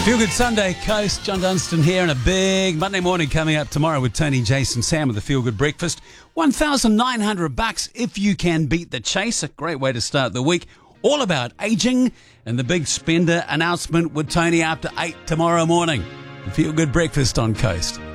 Feel Good Sunday, Coast. John Dunstan here, and a big Monday morning coming up tomorrow with Tony, Jason, Sam with the Feel Good Breakfast. $1,900 if you can beat the chase. A great way to start the week. All about aging and the big spender announcement with Tony after 8 tomorrow morning. The Feel Good Breakfast on Coast.